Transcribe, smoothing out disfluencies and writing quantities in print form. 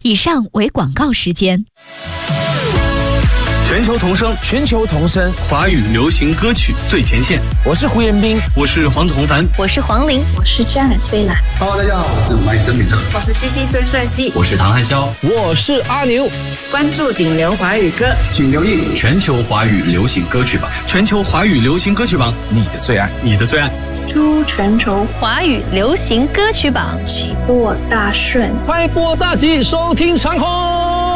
以上为广告时间。 全球同声， 全球同声， 华语流行歌曲最前线。 我是胡彦斌， 我是黄子弘凡， 我是黄龄， 我是 Janet 飞兰。 Hello， 大家好，我是麦曾敏特， 我是西西孙帅西， 我是唐汉霄， 我是阿牛。 关注顶流华语歌， 请留意全球华语流行歌曲榜， 全球华语流行歌曲榜， 你的最爱， 你的最爱。 出全球华语流行歌曲榜， 起播大顺， 开播大吉，收听长空。